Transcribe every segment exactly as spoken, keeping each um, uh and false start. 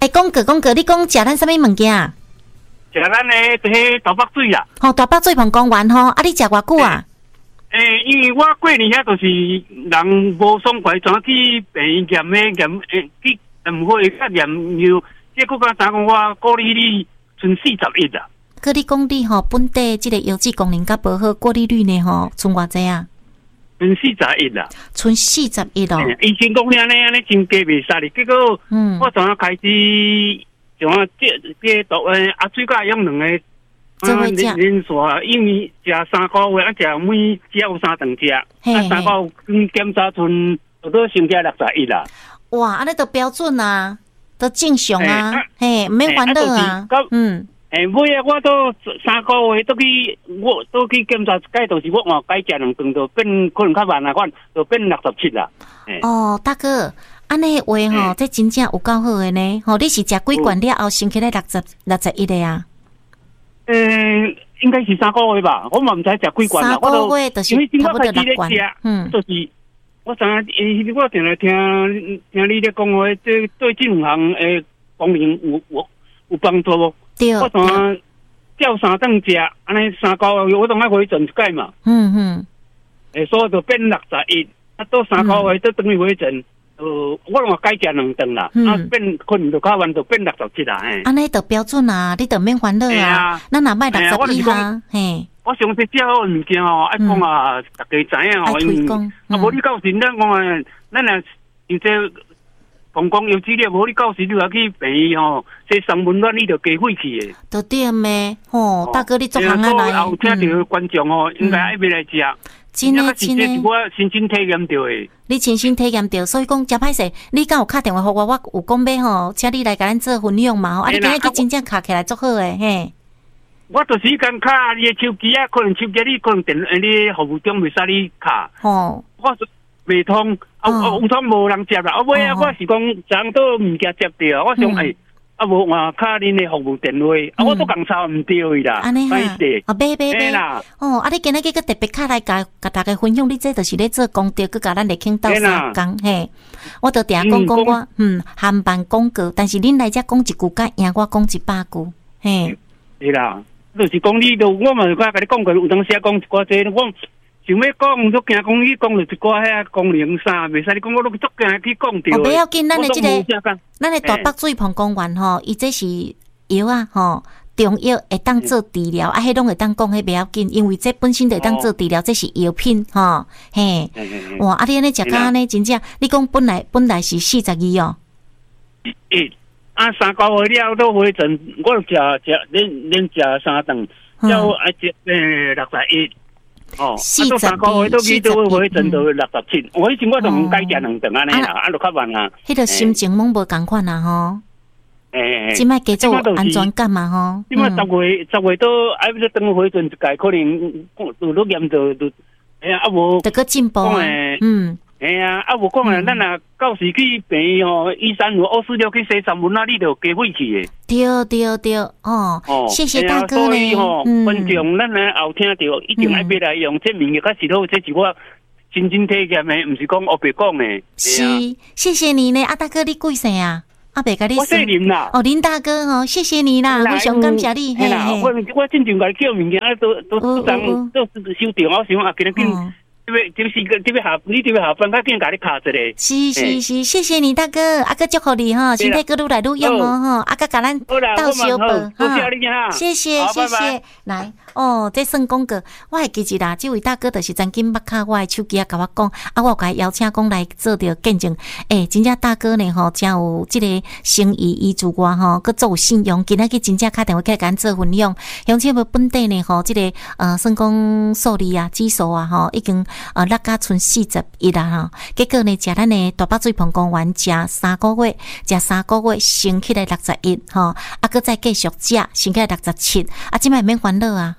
哎，讲过讲过，你讲食咱什么物件啊？ 食咱诶，迄大北水啦。 吼，大北水旁公园吼，啊，你食偌久啊？ 诶，因为我过年遐就是人无爽快，怎去病院验诶验诶去验血较验又，结果甲三讲我过利率剩四十一啦。 可你讲你吼本地即个邮寄功能较无好，过滤率呢吼，剩偌济啊？ 剩四十一啦。 剩四十一咯。 医生讲安尼安尼真加袂杀哩，结果嗯， 我怎啊开始像啊这这毒诶啊水甲用两个。 做伙食连续，因为食三个月，啊食每只有三顿食，啊三个月检查剩都都剩下六十一啦。 哇，安尼都标准啊，都正常啊，嘿，免烦恼啊。嗯， 诶，尾啊，我都三个月都去，我都去检查，解就是我换改食两顿，就变可能较慢啊，款就变六十七啦。 哦，大哥，安尼话吼，这真正有够好的呢。吼，你是食几罐了后，升起来六十六十一的啊？ 诶，应该是三个月吧，我嘛唔知食几罐啦。 三个月就是差不多六罐。 嗯，就是我知影，我定来听听你咧讲话，这对这两项诶功能有有有帮助无？ 对。 我知影照三顿食，安尼三个月我当爱回诊一解嘛。 嗯嗯。 诶，所以就变六十一，啊，到三个月都等于回诊。呃，我话改食两顿啦，啊，变可能就较晚就变六十七啦，嘿。 安尼就标准啊，你就免烦恼啊。咱若卖六十一哈，嘿。 我想说这好物件哦，爱讲啊，大家知影哦，因为啊，无你到时咱讲诶，咱若像这公共有资料，无你到时你话去病院吼，这上温暖你就加费去诶。 都对咩？吼，大哥你做行啊来。 后听到观众哦，应该爱要来食。 真诶真诶， 我亲身体验到诶。 你亲身体验到，所以讲真歹势。你敢有敲电话互我，我有讲要吼，请你来甲咱做分享嘛吼。啊，你今日去真正敲起来足好诶，嘿。 我就是讲敲你诶手机啊，可能手机你可能电你服务中袂使你敲。 哦。 我未通，啊有通无人接啦。啊尾啊，我是讲昨都物件接着，我想诶。啊，无换卡恁的服务电话，啊，我都讲抄唔对啦。 安尼哈，啊，别别别啦！哦，啊，你今日个特别卡来甲甲大家分享，你这就是咧做功德，佮甲咱来倾倒三工嘿。我都定讲讲我，嗯，含办广告，但是恁来遮讲一句，甲赢我讲一百句，嘿。 是啦，就是讲你都我嘛，我甲你讲过，有当时讲一寡这我。想要讲，都惊讲去讲了一寡遐功能啥，袂使你讲我都足惊去讲着。 哦，不要紧，咱的这个，咱的大北水旁公园吼，伊这是药啊吼，中药会当做治疗，啊，迄拢会当讲迄不要紧，因为这本身就会当做治疗，这是药品吼，嘿。哇，啊，你安尼食甲安尼真正，你讲本来本来是四十二哦。 诶，啊，三个月了都回诊，我食食连连食三顿，了啊食诶六十一。哦， 四十三个月都去都回诊到六十七，我以前我都唔改食两顿安尼啦，啊，就较慢啊。 迄个心情拢无共款啊吼。诶，即摆加做安全感嘛吼。 即摆十月十月都爱要等回诊一届，可能有落严重就，哎呀，啊无。 得个进步啊。嗯。 哎呀，啊无讲啊，咱若到时去病院吼，医生有二四六去洗三文啊，你就加费去诶。 对对对，哦，谢谢大哥呢。 嗯，观众咱来后听到一定爱要来用这名个较是好，这是我亲身体验诶，毋是讲黑白讲诶。 是，谢谢你呢，啊大哥，你几岁啊？啊，别甲你我姓林啦。 哦，林大哥哦，谢谢你啦，非常感谢你。 嘿啦，我我正常甲你叫物件，啊都都都当都收掉，我想啊，今日紧。这边就是个这边下，你这边下班，我变甲你卡着嘞。 是是是，谢谢你大哥，阿哥祝福你哈，身体个愈来愈勇哦哈，阿哥甲咱到小宝哈，谢谢谢谢，来哦，这算广告，我还记住啦，这位大哥就是曾经捌卡我的手机啊，甲我讲，啊，我甲邀请讲来做着见证，诶，真正大哥呢吼，真有这个诚意医治我吼，佮做有信用，今仔日真正打电话来甲咱做分享，而且要本地呢吼，这个呃，算讲数字啊、指数啊吼，已经。呃，落甲剩四十一啦吼，结果呢，食咱的大北水澎公园食三个月，食三个月升起来六十一吼，啊，搁再继续食升起来六十七，啊，即摆免烦恼啊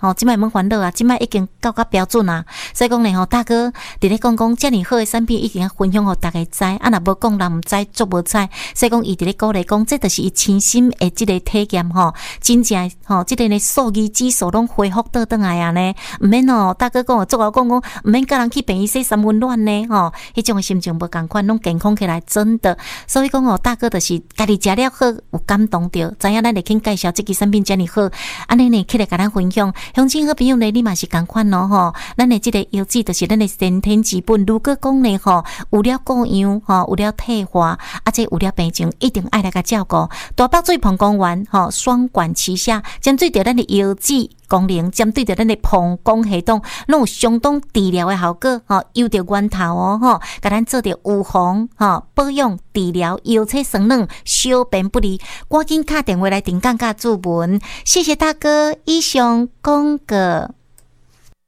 吼，即摆免烦恼啊，即摆已经到达标准啊。所以讲咧吼，大哥伫咧讲讲遮尔好诶产品，一定要分享互大家知。啊，若无讲人毋知，足无彩。所以讲伊伫咧鼓励讲，这就是伊亲身诶即个体验吼，真正吼，即个咧数据指数拢恢复倒转来啊呢。毋免哦，大哥讲哦，足我讲讲，毋免甲人去病院洗三温暖呢吼，迄种诶心情无共款，拢健康起来真的。所以讲哦，大哥就是家己食了好，有感动着，知影咱会去介绍即支产品遮尔好，安尼呢起来甲咱分享。乡亲好朋友呢，你嘛是共款咯吼，咱诶即个药剂就是咱诶先天之本。如果讲呢吼，有了过样吼，有了退化，啊，即有了病情，一定爱来甲照顾。大北水膀胱丸吼，双管齐下，针对着咱诶药剂功能，针对着咱诶膀胱系统，拢有相当治疗诶效果吼，由着源头哦吼，甲咱做着预防吼，保养治疗，药菜酸软，小便不离，赶紧打电话来订购甲注文。谢谢大哥，以上广告。